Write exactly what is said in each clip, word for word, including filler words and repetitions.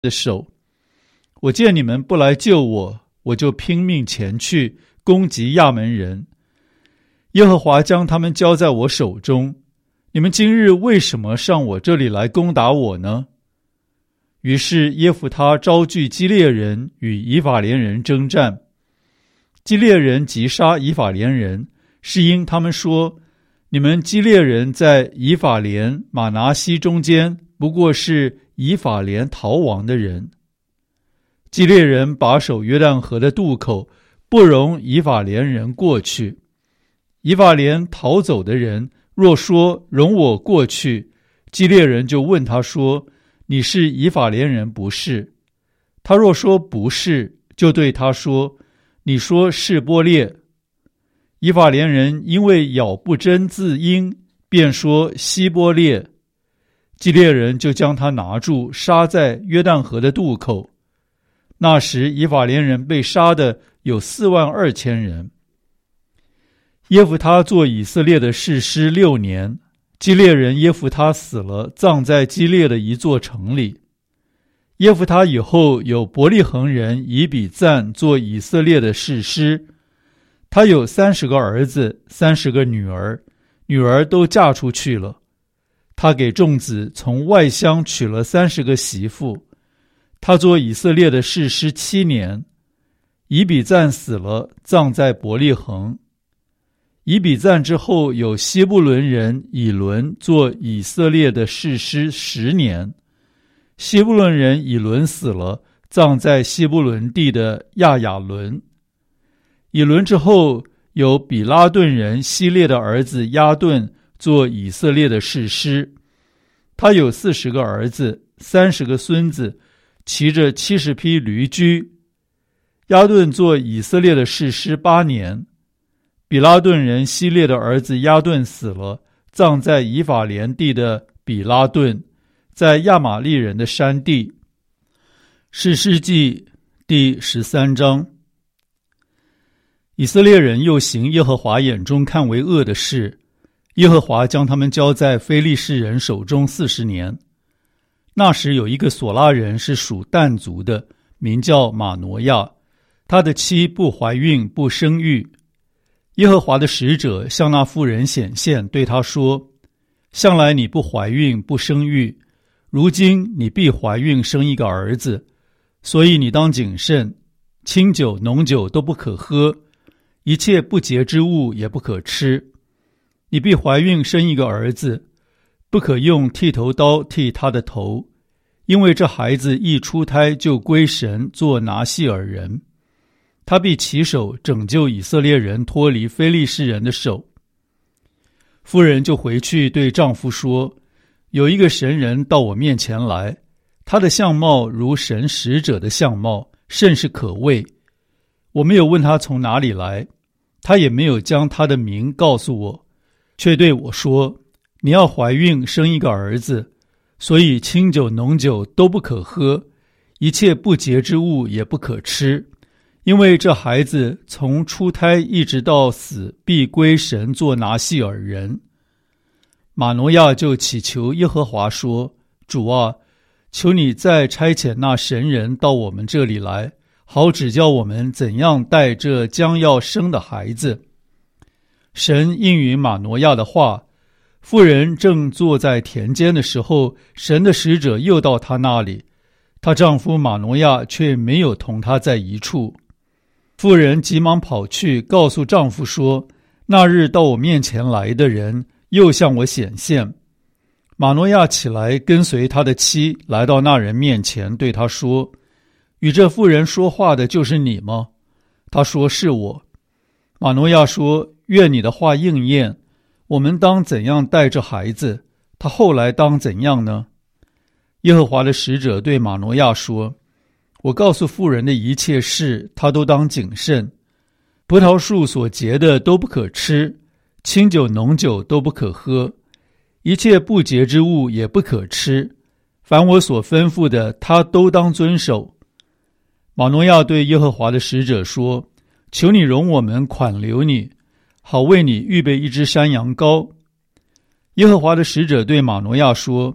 的手。我见你们不来救我，我就拼命前去攻击亚门人。耶和华将他们交在我手中，你们今日为什么上我这里来攻打我呢？于是耶弗他招聚基列人与以法莲人征战。基列人击杀以法莲人，是因他们说，你们基列人在以法莲、玛拿西中间，不过是以法莲逃亡的人。基列人把守约旦河的渡口，不容以法莲人过去。以法莲逃走的人若说容我过去，基列人就问他说，你是以法莲人不是？他若说不是，就对他说，你说是波列。以法莲人因为咬不真字音，便说希波列。基列人就将他拿住，杀在约旦河的渡口。那时以法莲人被杀的有四万二千人。耶弗他做以色列的士师六年，基列人耶弗他死了，葬在基列的一座城里。耶弗他以后有伯利恒人以比赞做以色列的士师，他有三十个儿子，三十个女儿，女儿都嫁出去了。他给众子从外乡娶了三十个媳妇。他做以色列的士师七年。以比赞死了，葬在伯利恒。以比赞之后有希布伦人以伦做以色列的士师十年。希布伦人以伦死了，葬在希布伦地的亚雅伦。以伦之后有比拉顿人希列的儿子亚顿做以色列的士师。他有四十个儿子，三十个孙子，骑着七十匹驴驹。亚顿做以色列的士师八年。比拉顿人希列的儿子亚顿死了，葬在以法莲地的比拉顿，在亚玛利人的山地。士师记第十三章。以色列人又行耶和华眼中看为恶的事，耶和华将他们交在非利士人手中四十年。那时有一个索拉人是属但族的，名叫马挪亚，他的妻不怀孕不生育。耶和华的使者向那妇人显现，对他说，向来你不怀孕不生育，如今你必怀孕生一个儿子，所以你当谨慎，清酒浓酒都不可喝，一切不洁之物也不可吃。你必怀孕生一个儿子，不可用剃头刀剃他的头，因为这孩子一出胎就归神做拿细耳人。他必起手拯救以色列人脱离非利士人的手。妇人就回去对丈夫说，有一个神人到我面前来，他的相貌如神使者的相貌，甚是可畏。我没有问他从哪里来，他也没有将他的名告诉我，却对我说，你要怀孕生一个儿子，所以清酒浓酒都不可喝，一切不洁之物也不可吃，因为这孩子从出胎一直到死，必归神做拿细耳人。马挪亚就祈求耶和华说，主啊，求你再差遣那神人到我们这里来，好指教我们怎样带这将要生的孩子。神应允马挪亚的话，妇人正坐在田间的时候，神的使者又到她那里，她丈夫马挪亚却没有同她在一处。妇人急忙跑去告诉丈夫说，那日到我面前来的人又向我显现。马挪亚起来跟随他的妻来到那人面前，对他说，与这妇人说话的就是你吗？他说，是我。马挪亚说，愿你的话应验，我们当怎样带着孩子？他后来当怎样呢？耶和华的使者对马挪亚说，我告诉妇人的一切事，他都当谨慎。葡萄树所结的都不可吃，清酒浓酒都不可喝，一切不洁之物也不可吃，凡我所吩咐的，他都当遵守。马挪亚对耶和华的使者说，求你容我们款留你，好为你预备一只山羊羔。耶和华的使者对马挪亚说，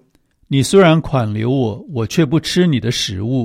你虽然款留我，我却不吃你的食物。